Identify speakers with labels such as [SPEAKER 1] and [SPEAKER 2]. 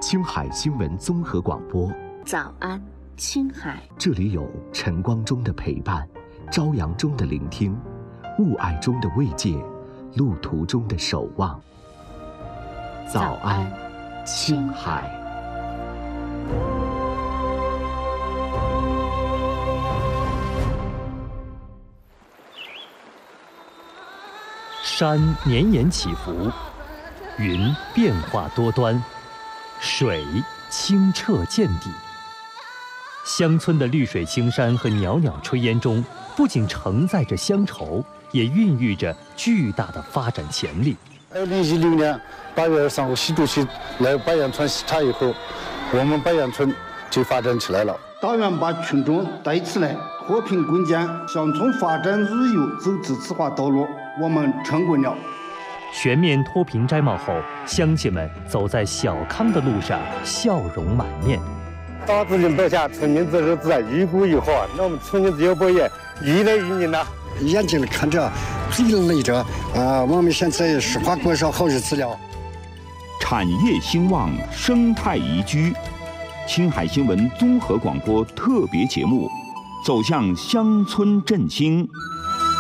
[SPEAKER 1] 青海新闻综合广播。
[SPEAKER 2] 早安，青海。
[SPEAKER 1] 这里有晨光中的陪伴，朝阳中的聆听，雾霭中的慰藉，路途中的守望。早安，青海。
[SPEAKER 3] 山绵延起伏，云变化多端，水清澈见底。乡村的绿水青山和袅袅炊烟中，不仅承载着乡愁，也孕育着巨大的发展潜力。
[SPEAKER 4] 2016年8月23号，习主席来白杨村视察以后，我们白杨村就发展起来了。党员把群众带起来，和平共建乡村发展日游走自治化道路，我们成功了。
[SPEAKER 3] 全面脱贫摘帽后，乡亲们走在小康的路上，笑容满面。
[SPEAKER 5] 党治领导下，村民自治自然，愈过愈好。那我们村民自由保业愈来愈民了。
[SPEAKER 4] 眼睛里看着，嘴里累着，我们现在实话过上好日子了。
[SPEAKER 6] 产业兴旺，生态宜居。青海新闻综合广播特别节目，走向乡村振兴。